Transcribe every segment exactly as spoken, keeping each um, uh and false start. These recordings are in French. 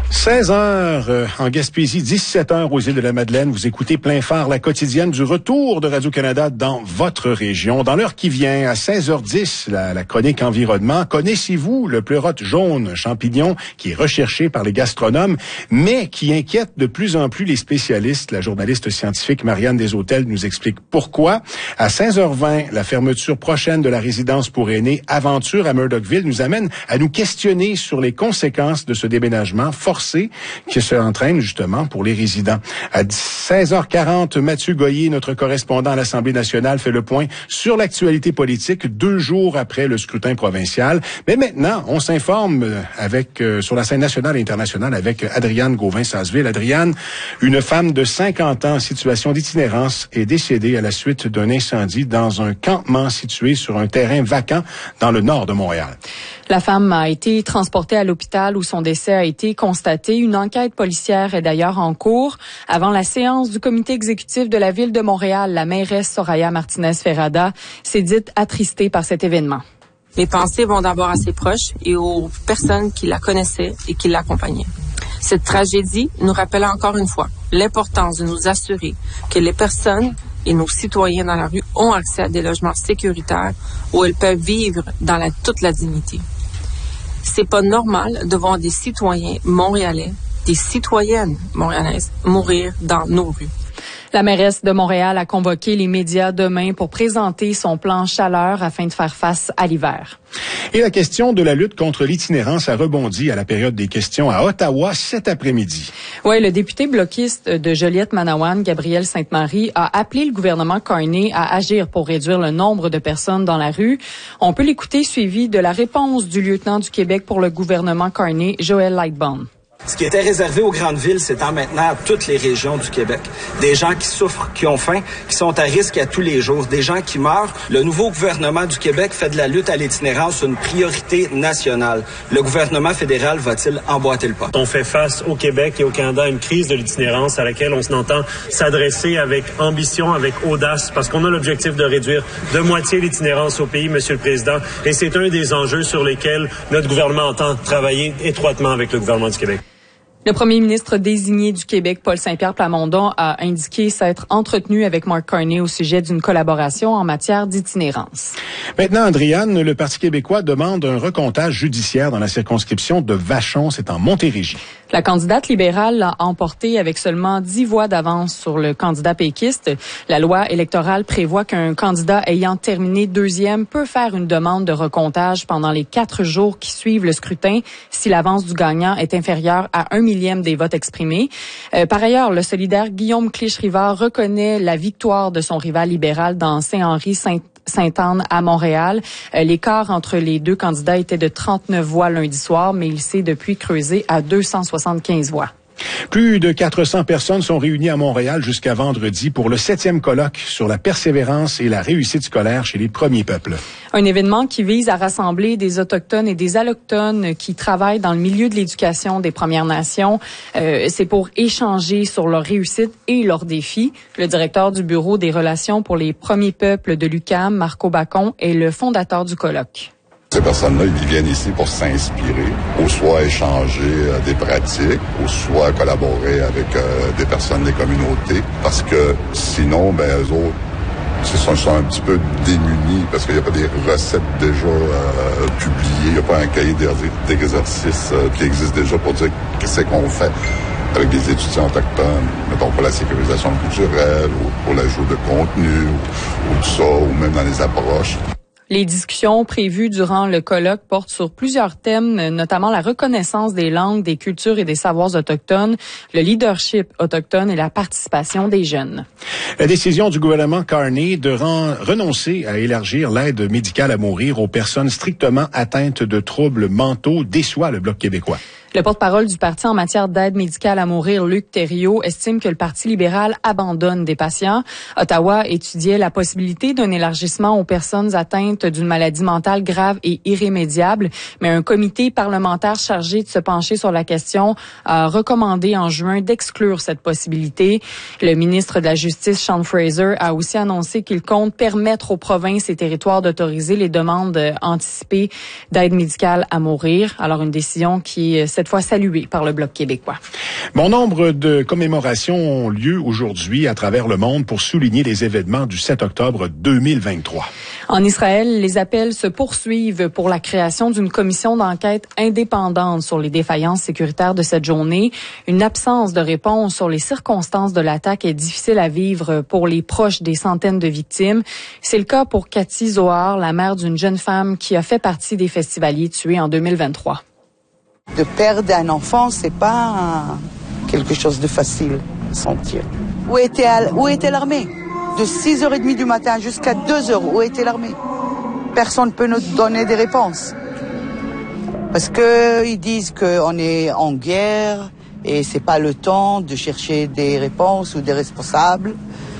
seize heures euh, en Gaspésie, dix-sept heures aux îles de la Madeleine. Vous écoutez Plein Phare, la quotidienne du retour de Radio-Canada dans votre région. Dans l'heure qui vient, à seize heures dix, la, la chronique environnement. Connaissez-vous le pleurote jaune, champignon qui est recherché par les gastronomes, mais qui inquiète de plus en plus les spécialistes? La journaliste scientifique Marianne Deshôtels nous explique pourquoi. À seize heures vingt, la fermeture prochaine de la résidence pour aînés Aventure à Murdochville nous amène à nous questionner sur les conséquences de ce déménagement forcé qui se entraîne justement pour les résidents. À seize heures quarante, Mathieu Goyer, notre correspondant à l'Assemblée nationale, fait le point sur l'actualité politique deux jours après le scrutin provincial. Mais maintenant, on s'informe avec euh, sur la scène nationale et internationale avec Adriane Gauvin-Sasseville. Adriane, une femme de cinquante ans en situation d'itinérance est décédée à la suite d'un incendie dans un campement situé sur un terrain vacant dans le nord de Montréal. La femme a été transportée à l'hôpital où son décès a été constaté. Une enquête policière est d'ailleurs en cours. Avant la séance du comité exécutif de la Ville de Montréal, la mairesse Soraya Martinez-Ferrada s'est dite attristée par cet événement. Mes pensées vont d'abord à ses proches et aux personnes qui la connaissaient et qui l'accompagnaient. Cette tragédie nous rappelle encore une fois l'importance de nous assurer que les personnes et nos citoyens dans la rue ont accès à des logements sécuritaires où elles peuvent vivre dans la, toute la dignité. C'est pas normal de voir des citoyens montréalais, des citoyennes montréalaises mourir dans nos rues. La mairesse de Montréal a convoqué les médias demain pour présenter son plan chaleur afin de faire face à l'hiver. Et la question de la lutte contre l'itinérance a rebondi à la période des questions à Ottawa cet après-midi. Oui, le député bloquiste de Joliette-Manawan, Gabriel Sainte-Marie, a appelé le gouvernement Carney à agir pour réduire le nombre de personnes dans la rue. On peut l'écouter suivi de la réponse du lieutenant du Québec pour le gouvernement Carney, Joël Lightbone. Ce qui était réservé aux grandes villes s'étend maintenant à toutes les régions du Québec. Des gens qui souffrent, qui ont faim, qui sont à risque à tous les jours, des gens qui meurent. Le nouveau gouvernement du Québec fait de la lutte à l'itinérance une priorité nationale. Le gouvernement fédéral va-t-il emboîter le pas? On fait face au Québec et au Canada à une crise de l'itinérance à laquelle on s'entend s'adresser avec ambition, avec audace, parce qu'on a l'objectif de réduire de moitié l'itinérance au pays, Monsieur le Président, et c'est un des enjeux sur lesquels notre gouvernement entend travailler étroitement avec le gouvernement du Québec. Le premier ministre désigné du Québec, Paul Saint-Pierre Plamondon, a indiqué s'être entretenu avec Mark Carney au sujet d'une collaboration en matière d'itinérance. Maintenant, Adriane, le Parti québécois demande un recomptage judiciaire dans la circonscription de Vachon, c'est en Montérégie. La candidate libérale l'a emporté avec seulement dix voix d'avance sur le candidat péquiste. La loi électorale prévoit qu'un candidat ayant terminé deuxième peut faire une demande de recomptage pendant les quatre jours qui suivent le scrutin si l'avance du gagnant est inférieure à un millième des votes exprimés. Euh, par ailleurs, le solidaire Guillaume Clich-Rivard reconnaît la victoire de son rival libéral dans Saint-Henri-Saint Sainte-Anne à Montréal. Euh, l'écart entre les deux candidats était de trente-neuf voix lundi soir, mais il s'est depuis creusé à deux cent soixante-quinze voix. Plus de quatre cents personnes sont réunies à Montréal jusqu'à vendredi pour le septième colloque sur la persévérance et la réussite scolaire chez les premiers peuples. Un événement qui vise à rassembler des Autochtones et des Allochtones qui travaillent dans le milieu de l'éducation des Premières Nations. Euh, c'est pour échanger sur leur réussite et leurs défis. Le directeur du Bureau des relations pour les premiers peuples de l'U Q A M, Marco Bacon, est le fondateur du colloque. Ces personnes-là, ils viennent ici pour s'inspirer, ou soit échanger euh, des pratiques, ou soit collaborer avec euh, des personnes des communautés, parce que sinon, ben eux autres, ils sont, sont un petit peu démunis, parce qu'il n'y a pas des recettes déjà euh, publiées, il n'y a pas un cahier d'exercice euh, qui existe déjà pour dire qu'est-ce qu'on fait avec des étudiants autochtones, mettons pour la sécurisation culturelle, ou pour l'ajout de contenu, ou, ou tout ça, ou même dans les approches. Les discussions prévues durant le colloque portent sur plusieurs thèmes, notamment la reconnaissance des langues, des cultures et des savoirs autochtones, le leadership autochtone et la participation des jeunes. La décision du gouvernement Carney de ren- renoncer à élargir l'aide médicale à mourir aux personnes strictement atteintes de troubles mentaux déçoit le Bloc québécois. Le porte-parole du parti en matière d'aide médicale à mourir, Luc Thériault, estime que le Parti libéral abandonne des patients. Ottawa étudiait la possibilité d'un élargissement aux personnes atteintes d'une maladie mentale grave et irrémédiable, mais un comité parlementaire chargé de se pencher sur la question a recommandé en juin d'exclure cette possibilité. Le ministre de la Justice, Sean Fraser, a aussi annoncé qu'il compte permettre aux provinces et territoires d'autoriser les demandes anticipées d'aide médicale à mourir. Alors, une décision qui cette fois salué par le Bloc québécois. Bon nombre de commémorations ont lieu aujourd'hui à travers le monde pour souligner les événements du sept octobre deux mille vingt-trois. En Israël, les appels se poursuivent pour la création d'une commission d'enquête indépendante sur les défaillances sécuritaires de cette journée. Une absence de réponse sur les circonstances de l'attaque est difficile à vivre pour les proches des centaines de victimes. C'est le cas pour Cathy Zohar, la mère d'une jeune femme qui a fait partie des festivaliers tués en deux mille vingt-trois. De perdre un enfant, c'est pas quelque chose de facile à sentir. Où était, où était l'armée? De six heures trente du matin jusqu'à deux heures, où était l'armée? Personne ne peut nous donner des réponses. Parce qu'ils disent qu'on est en guerre et c'est pas le temps de chercher des réponses ou des responsables.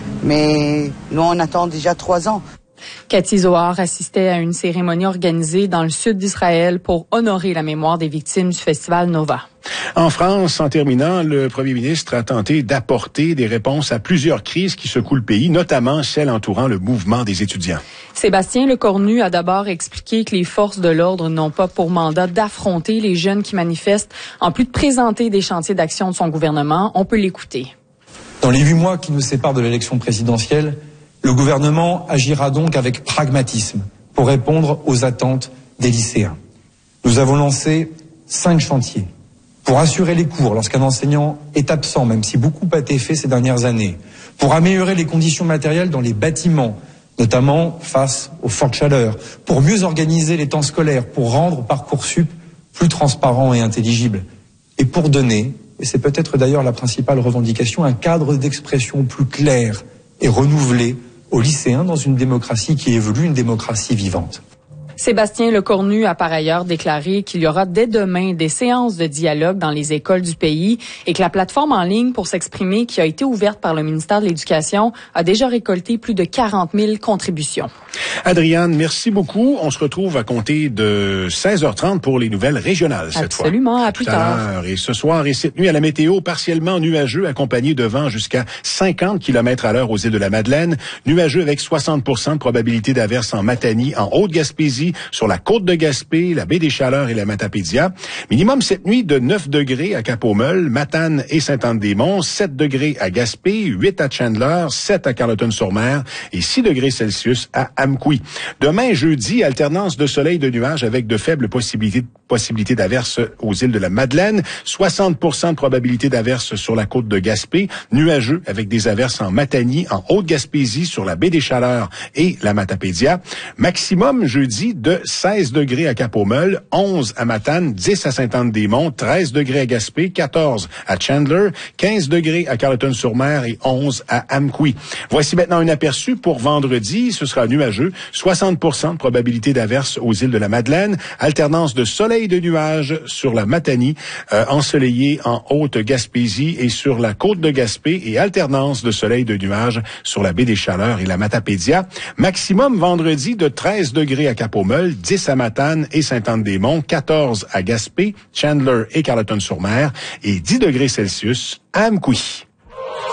Mais nous, on attend déjà trois ans. Cathy Zohar assistait à une cérémonie organisée dans le sud d'Israël pour honorer la mémoire des victimes du festival Nova. En France, en terminant, le premier ministre a tenté d'apporter des réponses à plusieurs crises qui secouent le pays, notamment celle entourant le mouvement des étudiants. Sébastien Lecornu a d'abord expliqué que les forces de l'ordre n'ont pas pour mandat d'affronter les jeunes qui manifestent, en plus de présenter des chantiers d'action de son gouvernement. On peut l'écouter. Dans les huit mois qui nous séparent de l'élection présidentielle, le gouvernement agira donc avec pragmatisme pour répondre aux attentes des lycéens. Nous avons lancé cinq chantiers pour assurer les cours lorsqu'un enseignant est absent, même si beaucoup a été fait ces dernières années, pour améliorer les conditions matérielles dans les bâtiments, notamment face aux fortes chaleurs, pour mieux organiser les temps scolaires, pour rendre Parcoursup plus transparent et intelligible, et pour donner, et c'est peut-être d'ailleurs la principale revendication, un cadre d'expression plus clair et renouvelé aux lycéens dans une démocratie qui évolue, une démocratie vivante. Sébastien Lecornu a par ailleurs déclaré qu'il y aura dès demain des séances de dialogue dans les écoles du pays et que la plateforme en ligne pour s'exprimer qui a été ouverte par le ministère de l'Éducation a déjà récolté plus de quarante mille contributions. Adriane, merci beaucoup. On se retrouve à compter de seize heures trente pour les nouvelles régionales cette fois. Absolument, à plus tard. Et ce soir et cette nuit à la météo, partiellement nuageux accompagné de vent jusqu'à cinquante kilomètres à l'heure aux îles de la Madeleine. Nuageux avec soixante pour cent de probabilité d'averse en Matanie, en Haute-Gaspésie, sur la côte de Gaspé, la baie des Chaleurs et la Matapédia. Minimum cette nuit de neuf degrés à Cap-aux-Meules, Matane et Sainte-Anne-des-Monts, sept degrés à Gaspé, huit à Chandler, sept à Carleton-sur-Mer et six degrés Celsius à Amqui. Demain, jeudi, alternance de soleil et de nuages avec de faibles possibilités, possibilités d'averse aux îles de la Madeleine, soixante pour cent de probabilité d'averse sur la côte de Gaspé, nuageux avec des averses en Matanie, en Haute-Gaspésie, sur la baie des Chaleurs et la Matapédia. Maximum jeudi de seize degrés à Cap-aux-Meules, onze à Matane, dix à Sainte-Anne-des-Monts, treize degrés à Gaspé, quatorze à Chandler, quinze degrés à Carleton-sur-Mer et onze à Amqui. Voici maintenant un aperçu pour vendredi. Ce sera nuageux, soixante pour cent de probabilité d'averse aux îles de la Madeleine, alternance de soleil et de nuages sur la Matanie, euh, ensoleillé en Haute-Gaspésie et sur la côte de Gaspé et alternance de soleil et de nuages sur la baie des Chaleurs et la Matapédia. Maximum vendredi de treize degrés à Cap-aux-Meules, dix à Matane et Sainte-Anne-des-Monts, quatorze à Gaspé, Chandler et Carleton-sur-Mer et dix degrés Celsius à Amqui.